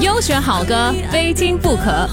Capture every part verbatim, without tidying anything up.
优选好歌，非听不可。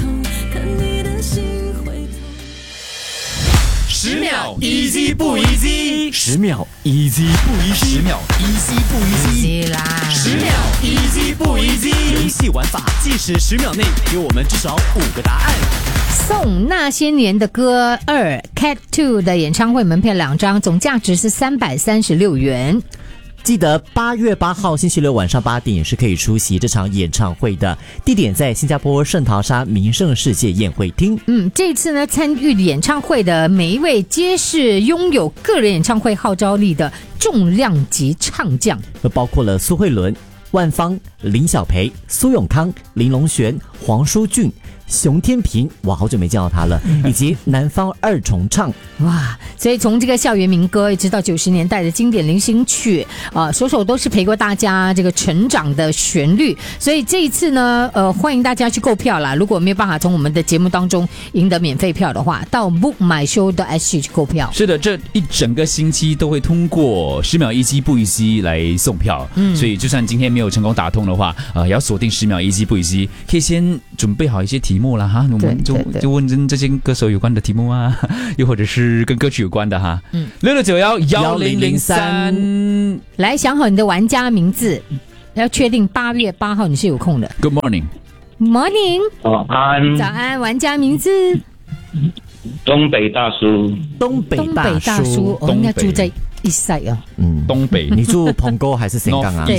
十秒 easy 不 easy， 十秒 easy 不 easy， 十秒 easy 不 easy 啦，十秒 easy 不 easy。游戏玩法，计时十秒内给我们至少五个答案。 送那些年的歌二 Cat Two 的演唱会门票两张，总价值是三百三十六元。 记得八月八号星期六晚上八点是可以出席这场演唱会的，地点在新加坡圣淘沙名胜世界宴会厅。 嗯，这次呢，参与演唱会的每一位皆是拥有个人演唱会号召力的重量级唱将， 包括了苏慧伦、万芳、林小培、苏永康、林隆璇、黄舒骏、熊天平，哇，好久没见到他了，以及南方二重唱。 哇，所以从这个校园民歌一直到九十年代的经典流行曲啊，首首都是陪过大家这个成长的旋律。所以这一次呢，呃，欢迎大家去购票啦。如果没有办法从我们的节目当中赢得免费票的话，到 book my show 的 S G 去购票。 是的，这一整个星期都会通过十秒easy不easy来送票，嗯，所以就算今天没有成功打通的话，呃，要锁定十秒easy不easy，可以先准备好一些题目啦哈，我们就对对对就问跟这些歌手有关的题目啊，又或者是跟歌曲有关的哈。嗯，六六九幺幺零零三， 来想好你的玩家名字，要确定八月八号你是有空的。 Good morning， Morning， 早安， 早安，玩家名字东北大叔， 东北东大叔， 北大叔，我应该住在 East Side 啊。 嗯， 东北， 你住澎湖还是新港啊？ 对，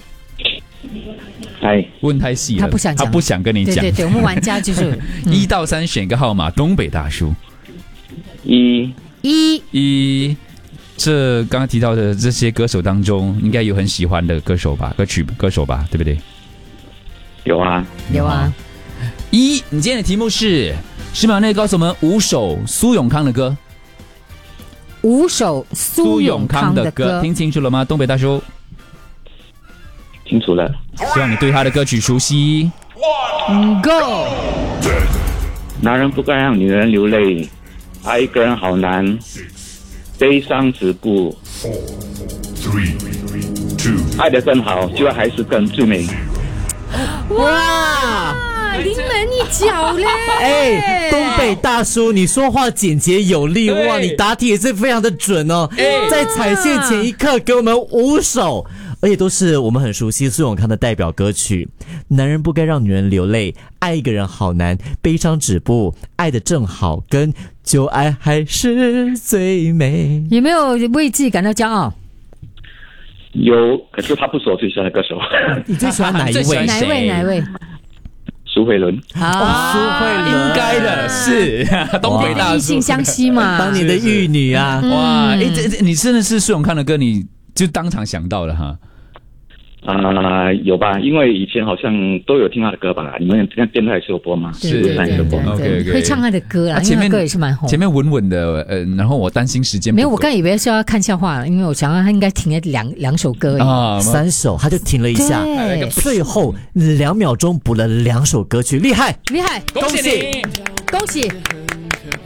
嗨， 问太细了， 他不想讲他不想跟你讲。 对对对，我们玩家就是一到三选个号码，东北大叔。 一一一，这刚刚提到的这些歌手当中，应该有很喜欢的歌手吧？歌曲歌手吧，对不对？ 有啊， 有啊。 一，你今天的题目是十秒内告诉我们五首苏永康的歌。 五首苏永康的歌， 听清楚了吗？东北大叔， 清楚了。 希望你对他的歌曲熟悉。 Go！ 男人不该让女人流泪，爱一个人好难，悲伤止步。爱得更好，就还是更最美。 哇！临门一脚嘞！ 哎，东北大叔，你说话简洁有力，哇，你答题也是非常的准哦。在踩线前一刻给我们五首，而且都是我们很熟悉苏永康的代表歌曲。男人不该让女人流泪，爱一个人好难，悲伤止步，爱得正好，跟就爱还是最美。 有没有为自己感到骄傲？ 有，可是他不是我最喜欢的歌手。 你最喜欢哪一位？ 哪一位？哪一位？ 苏慧伦。 啊， 苏慧伦， 应该的是东北大叔， 惺惺相惜嘛， 当年的玉女啊！ 哇，哎，这这你真的是苏永康的歌，你就当场想到了哈。 啊、呃，有吧？因为以前好像都有听他的歌吧？你们看电台也是有播吗？ 对对对对 OK OK， 会唱他的歌啊， 前面歌也是蛮红。 前面稳稳的，呃，然后我担心时间不够没有，我刚以为是要看笑话了，因为我想到他应该停了两两首歌而已， 啊， 三首他就停了一下， 对最后两秒钟补了两首歌曲，厉害厉害， 恭喜你， 恭喜！